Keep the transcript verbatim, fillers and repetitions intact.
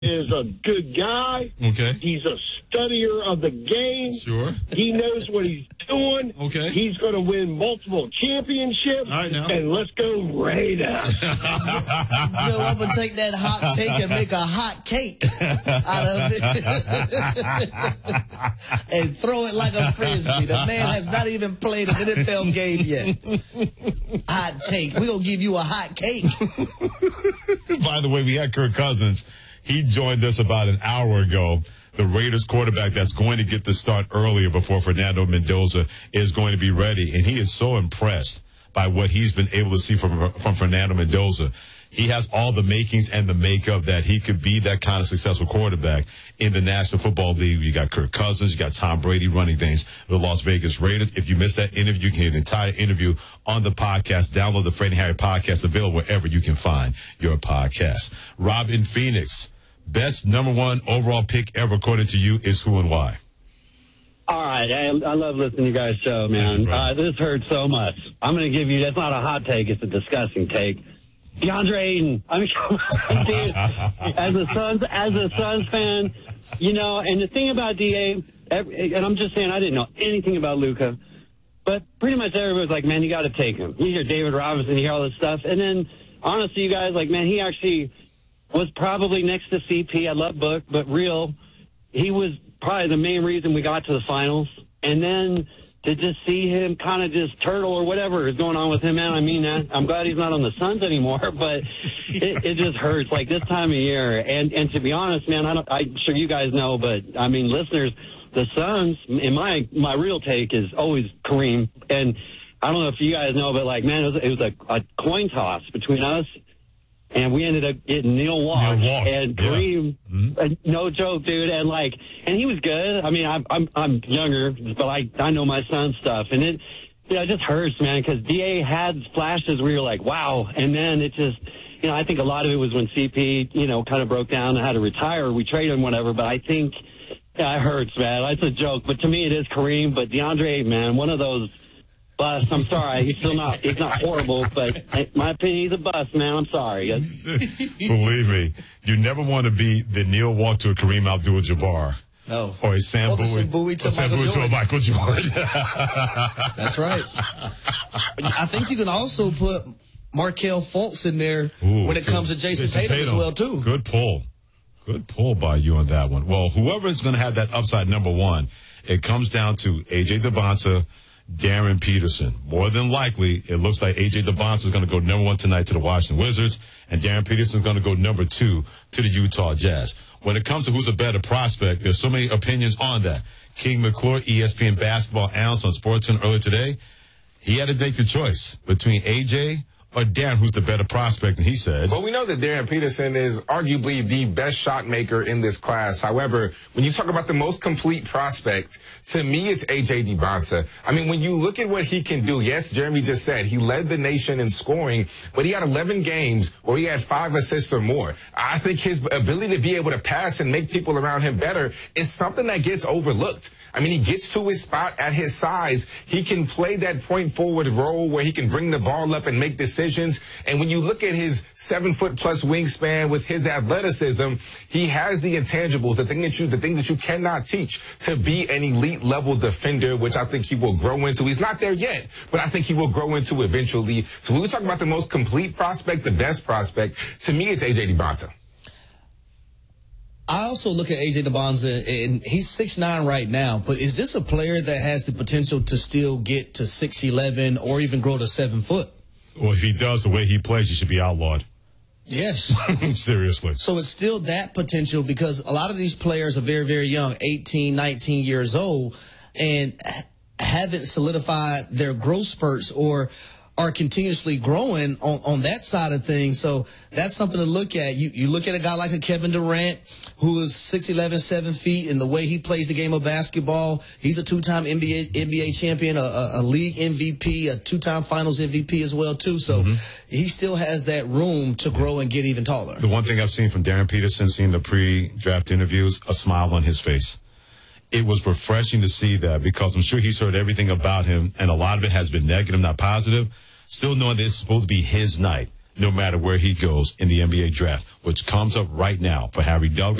is a good guy. Okay. He's a studier of the game. Sure. He knows what he's doing. Okay. He's going to win multiple championships. All right, now. And let's go Raiders. Joe, I'm going to take that hot take and make a hot cake out of it and throw it like a frisbee. The man has not even played an N F L game yet. Hot take. We're going to give you a hot cake. By the way, we had Kirk Cousins. He joined us about an hour ago. The Raiders quarterback that's going to get the start earlier before Fernando Mendoza is going to be ready. And he is so impressed by what he's been able to see from, from Fernando Mendoza. He has all the makings and the makeup that he could be that kind of successful quarterback in the National Football League. You got Kirk Cousins, you got Tom Brady running things, the Las Vegas Raiders. If you missed that interview, you can hear the entire interview on the podcast. Download the Fred and Harry podcast, available wherever you can find your podcast. Rob in Phoenix, best number one overall pick ever according to you is who and why? All right. I, I love listening to you guys' show, man. You, uh, this hurts so much. I'm going to give you, that's not a hot take, it's a disgusting take. DeAndre Ayton. I mean, dude, as a Suns, as a Suns fan, you know, and the thing about D A, and I'm just saying I didn't know anything about Luka, but pretty much everybody's like, man, you got to take him. You hear David Robinson, you hear all this stuff. And then, honestly, you guys, like, man, he actually was probably next to C P. I love Book, but real, he was probably the main reason we got to the finals. And then to just see him kind of just turtle or whatever is going on with him, man, I mean that. I'm glad he's not on the Suns anymore, but it, it just hurts, like this time of year. And and to be honest, man, I don't, I'm sure you guys know, but, I mean, listeners, the Suns, in my, my real take is always Kareem. And I don't know if you guys know, but, like, man, it was, it was a, a coin toss between us. And we ended up getting Neil Walsh, Neil Walsh. and Kareem. Yeah. Mm-hmm. Uh, no joke, dude. And like, and he was good. I mean, I'm I'm, I'm younger, but I I know my son's stuff, and it, you know, it just hurts, man, because D A had flashes where you're like, wow, and then it just, you know, I think a lot of it was when C P, you know, kind of broke down and had to retire. We traded him, whatever. But I think, yeah, it hurts, man. That's a joke, but to me, it is Kareem. But DeAndre, man, one of those. Bust. I'm sorry. He's still not. He's not horrible, but in my opinion, he's a bust, man. I'm sorry. Believe me, you never want to be the Neil Walsh to a Kareem Abdul-Jabbar. No. Or a Sam Or Bowie, the Bowie to or Sam Michael Bowie to a Michael Jordan. That's right. I think you can also put Markelle Fultz in there Ooh, when it too. comes to Jason, Jason Tatum, Tatum as well, too. Good pull. Good pull by you on that one. Well, whoever is going to have that upside number one, it comes down to A J DeBonta, Darren Peterson. More than likely, it looks like A J DeBonta is going to go number one tonight to the Washington Wizards, and Darren Peterson is going to go number two to the Utah Jazz. When it comes to who's a better prospect, there's so many opinions on that. King McClure, E S P N basketball analyst on SportsCenter earlier today, he had to make the choice between A J or Darren, who's the better prospect, and he said... Well, we know that Darren Peterson is arguably the best shot maker in this class. However, when you talk about the most complete prospect, to me, it's A J DeBonta. I mean, when you look at what he can do, yes, Jeremy just said he led the nation in scoring, but he had eleven games where he had five assists or more. I think his ability to be able to pass and make people around him better is something that gets overlooked. I mean, he gets to his spot at his size. He can play that point forward role where he can bring the ball up and make decisions. And when you look at his seven foot plus wingspan with his athleticism, he has the intangibles, the thing that you, the things that you cannot teach to be an elite level defender, which I think he will grow into. He's not there yet, but I think he will grow into eventually. So when we talk about the most complete prospect, the best prospect, to me, it's A J DeBonta. I also look at A J DeBonta, and he's six nine right now, but is this a player that has the potential to still get to six eleven or even grow to seven foot? Well, if he does the way he plays, he should be outlawed. Yes. Seriously. So it's still that potential because a lot of these players are very, very young, eighteen, nineteen years old, and haven't solidified their growth spurts or are continuously growing on, on that side of things. So that's something to look at. You you look at a guy like a Kevin Durant, who is six eleven, seven feet, and the way he plays the game of basketball, he's a two-time N B A N B A champion, a, a, a league M V P, a two-time finals M V P as well, too. So mm-hmm. he still has that room to grow and get even taller. The one thing I've seen from Darren Peterson, seeing the pre-draft interviews, a smile on his face. It was refreshing to see that because I'm sure he's heard everything about him, and a lot of it has been negative, not positive. Still knowing that it's supposed to be his night. no matter where he goes in the N B A draft, which comes up right now for Harry Douglas.